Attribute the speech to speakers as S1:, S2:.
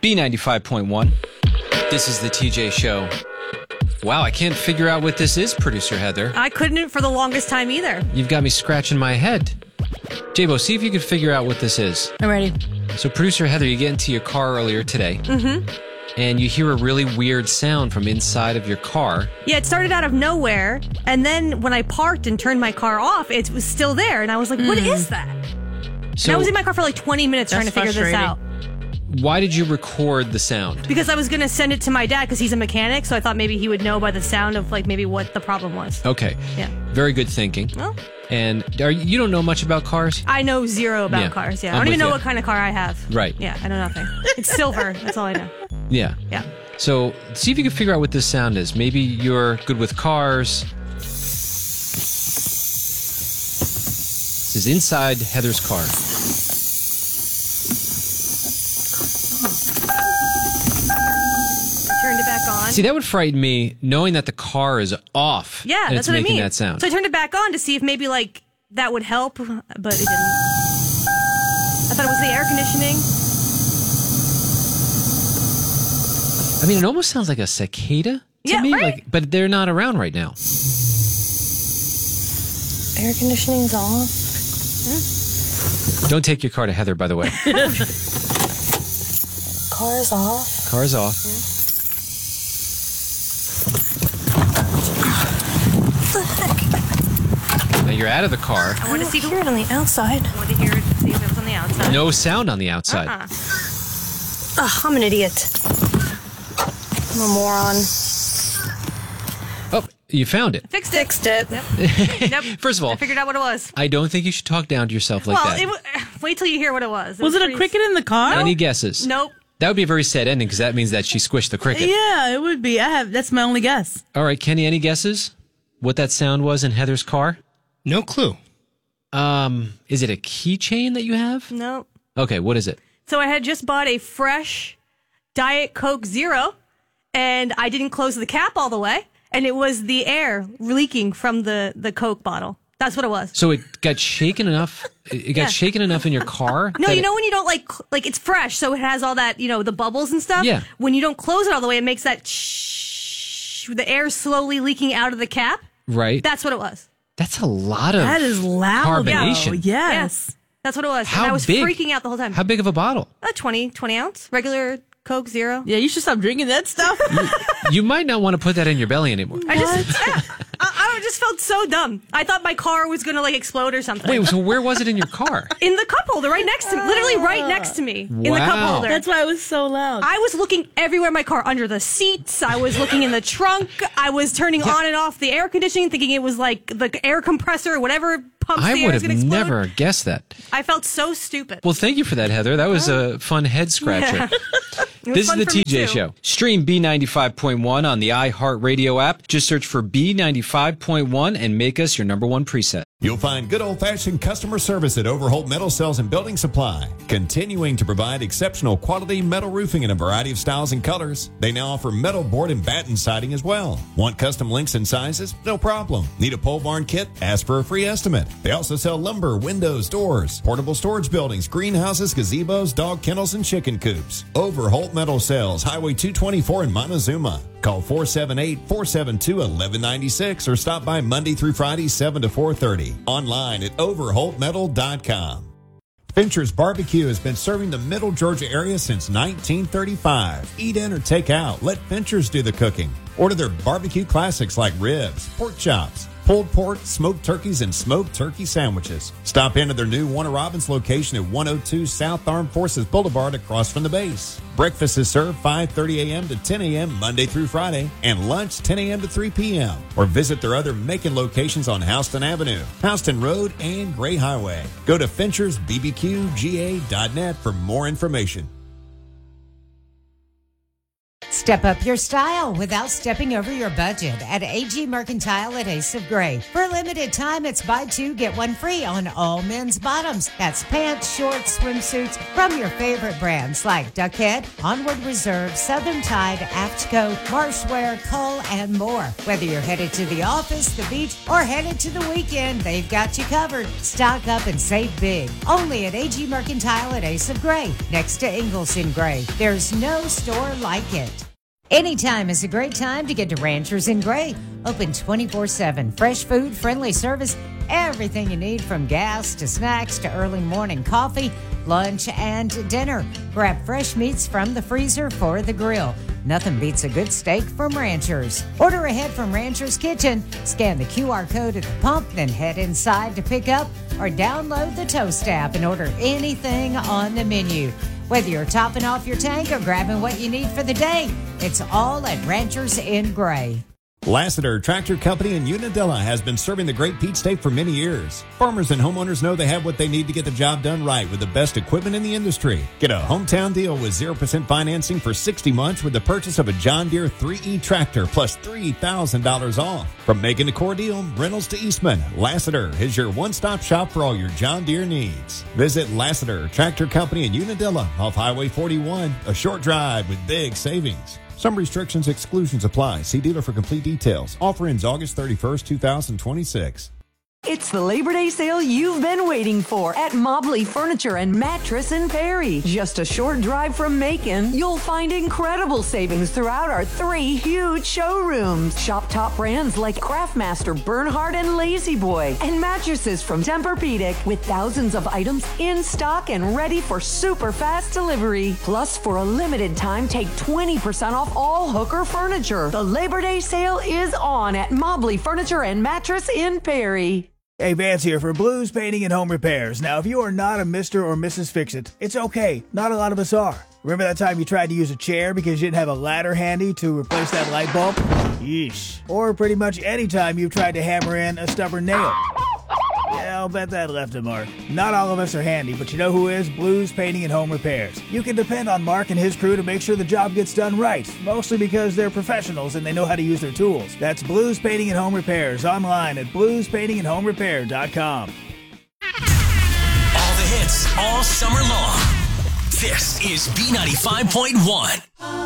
S1: B95.1. This is the TJ Show. Wow, I can't figure out what this is, Producer Heather.
S2: I couldn't for the longest time either.
S1: You've got me scratching my head. Jabo, see if you could figure out what this is.
S2: I'm ready.
S1: So, Producer Heather, you get into your car earlier today. Mm-hmm. And you hear a really weird sound from inside of your car.
S2: Yeah, it started out of nowhere. And then when I parked and turned my car off, it was still there. And I was like, what is that?
S1: So,
S2: and I was in my car for like 20 minutes trying to figure this out.
S1: Why did you record the sound?
S2: Because I was going to send it to my dad because he's a mechanic. So I thought maybe he would know by the sound of like maybe what the problem was.
S1: Okay.
S2: Yeah.
S1: Very good thinking.
S2: Well,
S1: and you don't know much about cars?
S2: I know zero about cars. Yeah. I don't even know what kind of car I have.
S1: Right.
S2: Yeah, I know nothing. It's silver. That's all I know.
S1: Yeah.
S2: Yeah.
S1: So see if you can figure out what this sound is. Maybe you're good with cars. This is inside Heather's car.
S2: Turned it back on.
S1: See, that would frighten me, knowing that the car is off.
S2: Yeah,
S1: and
S2: that's
S1: it's
S2: what I
S1: making
S2: mean.
S1: that sound.
S2: So I turned it back on to see if maybe like that would help, but it didn't. I thought it was the air conditioning.
S1: I mean, it almost sounds like a cicada to me,
S2: right?
S1: But they're not around right now.
S2: Air conditioning's off.
S1: Don't take your car to Heather, by the way.
S2: Car's off.
S1: Car's off.
S2: What the heck?
S1: Now you're out of the car.
S2: I want to hear it on the outside. I want to hear it, see if it was on the outside.
S1: No sound on the outside.
S2: Ugh, I'm an idiot. I'm a moron.
S1: Oh, you found it.
S2: Fixed it. Yep. Yep.
S1: First of all,
S2: I figured out what it was.
S1: I don't think you should talk down to yourself like that.
S2: Wait till you hear what it was.
S3: Was it a cricket in the car?
S1: Any guesses?
S2: Nope.
S1: That would be a very sad ending because that means that she squished the cricket.
S3: Yeah, it would be. That's my only guess.
S1: All right, Kenny, any guesses? What that sound was in Heather's car?
S4: No clue.
S1: Is it a keychain that you have?
S2: Nope.
S1: Okay, what is it?
S2: So I had just bought a fresh Diet Coke Zero, and I didn't close the cap all the way, and it was the air leaking from the Coke bottle. That's what it was.
S1: So it got shaken enough. It got shaken enough in your car.
S2: No, you know when you don't like it's fresh, so it has all that the bubbles and stuff.
S1: Yeah.
S2: When you don't close it all the way, it makes that the air slowly leaking out of the cap.
S1: Right.
S2: That's what it was.
S1: That's a lot of
S3: That is loud.
S1: carbonation.
S3: Though. Yes.
S2: That's what it was.
S1: How
S2: and I was
S1: big?
S2: freaking out the whole time.
S1: How big of a bottle?
S2: A 20 ounce regular Coke Zero.
S3: Yeah, you should stop drinking that stuff.
S1: You might not want to put that in your belly anymore.
S2: I just felt so dumb. I thought my car was going to explode or something.
S1: Wait, so where was it in your car?
S2: In the cup holder, right next to me. Literally right next to me. In the cup
S1: Wow.
S2: holder.
S3: That's why it was so loud.
S2: I was looking everywhere in my car, under the seats. I was looking in the trunk. I was turning on and off the air conditioning, thinking it was like the air compressor or whatever pumps
S1: I
S2: the air
S1: would
S2: is
S1: have
S2: going to explode.
S1: never guessed that.
S2: I felt so stupid.
S1: Well, thank you for that, Heather. That was a fun head scratcher. This is
S2: fun
S1: the
S2: for me,
S1: TJ
S2: too.
S1: Show. Stream B95.1 on the iHeartRadio app. Just search for B95.1 and make us your number one preset.
S5: You'll find good old-fashioned customer service at Overholt Metal Cells and Building Supply, continuing to provide exceptional quality metal roofing in a variety of styles and colors. They now offer metal board and batten siding as well. Want custom lengths and sizes? No problem. Need a pole barn kit? Ask for a free estimate. They also sell lumber, windows, doors, portable storage buildings, greenhouses, gazebos, dog kennels, and chicken coops. Overholt Metal Cells, Highway 224 in Montezuma. Call 478-472-1196 or stop by Monday through Friday, 7 to 4:30. Online at overholtmetal.com. Fincher's Barbecue has been serving the Middle Georgia area since 1935. Eat in or take out. Let Fincher's do the cooking. Order their barbecue classics like ribs, pork chops, pulled pork, smoked turkeys, and smoked turkey sandwiches. Stop into their new Warner Robins location at 102 South Armed Forces Boulevard across from the base. Breakfast is served 5:30 a.m. to 10 a.m. Monday through Friday, and lunch 10 a.m. to 3 p.m. Or visit their other Macon locations on Houston Avenue, Houston Road, and Gray Highway. Go to FinchersBBQGA.net for more information.
S4: Step up your style without stepping over your budget at AG Mercantile at Ace of Gray. For a limited time, it's buy two, get one free on all men's bottoms. That's pants, shorts, swimsuits from your favorite brands like Duckhead, Onward Reserve, Southern Tide, Aftco, Marshwear, Cull, and more. Whether you're headed to the office, the beach, or headed to the weekend, they've got you covered. Stock up and save big. Only at AG Mercantile at Ace of Gray, next to Ingalls in Gray. There's no store like it. Anytime is a great time to get to Ranchers in Gray. Open 24/7. Fresh food, friendly service, everything you need from gas to snacks to early morning coffee, lunch, and dinner. Grab fresh meats from the freezer for the grill. Nothing beats a good steak from Ranchers. Order ahead from Ranchers Kitchen. Scan the QR code at the pump, then head inside to pick up or download the Toast app and order anything on the menu. Whether you're topping off your tank or grabbing what you need for the day, it's all at Ranchers in Gray.
S5: Lassiter Tractor Company in Unadilla has been serving the Great Peach State for many years. Farmers and homeowners know they have what they need to get the job done right with the best equipment in the industry. Get a hometown deal with 0% financing for 60 months with the purchase of a John Deere 3E tractor plus $3,000 off. From making the core deal, rentals to Eastman, Lassiter is your one-stop shop for all your John Deere needs. Visit Lassiter Tractor Company in Unadilla off Highway 41, a short drive with big savings. Some restrictions, exclusions apply. See dealer for complete details. Offer ends August 31st, 2026.
S6: It's the Labor Day sale you've been waiting for at Mobley Furniture and Mattress in Perry. Just a short drive from Macon, you'll find incredible savings throughout our 3 huge showrooms. Shop top brands like Craftmaster, Bernhard, and Lazy Boy, and mattresses from Tempur-Pedic with thousands of items in stock and ready for super fast delivery. Plus, for a limited time, take 20% off all Hooker furniture. The Labor Day sale is on at Mobley Furniture and Mattress in Perry.
S7: Hey, Vance here for Blues Painting and Home Repairs. Now, if you are not a Mr. or Mrs. Fix-It, it's okay. Not a lot of us are. Remember that time you tried to use a chair because you didn't have a ladder handy to replace that light bulb? Yeesh. Or pretty much any time you've tried to hammer in a stubborn nail. Yeah, I'll bet that left a mark. Not all of us are handy, but you know who is? Blues Painting and Home Repairs. You can depend on Mark and his crew to make sure the job gets done right, mostly because they're professionals and they know how to use their tools. That's Blues Painting and Home Repairs, online at bluespaintingandhomerepair.com.
S8: All the hits, all summer long. This is B95.1.